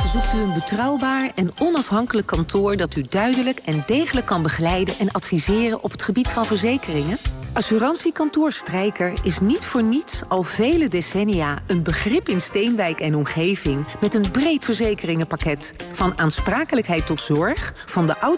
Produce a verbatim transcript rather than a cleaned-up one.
Zoekt u een betrouwbaar en onafhankelijk kantoor dat u duidelijk en degelijk kan begeleiden en adviseren op het gebied van verzekeringen? Assurantiekantoor Strijker is niet voor niets al vele decennia een begrip in Steenwijk en omgeving met een breed verzekeringenpakket. Van aansprakelijkheid tot zorg, van de auto